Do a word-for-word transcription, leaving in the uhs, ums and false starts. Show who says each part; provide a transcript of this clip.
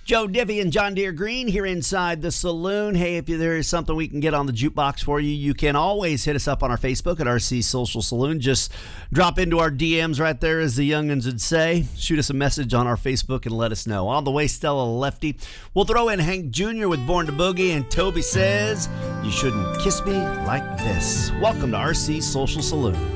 Speaker 1: Joe Divvy and John Deere Green here inside the saloon. Hey, if there is something we can get on the jukebox for you, you can always hit us up on our Facebook at R C Social Saloon. Just drop into our D Ms right there, as the youngins would say. Shoot us a message on our Facebook and let us know. On the way, Stella Lefty. We'll throw in Hank Junior with Born to Boogie, and Toby says, "You shouldn't kiss me like this." Welcome to R C Social Saloon.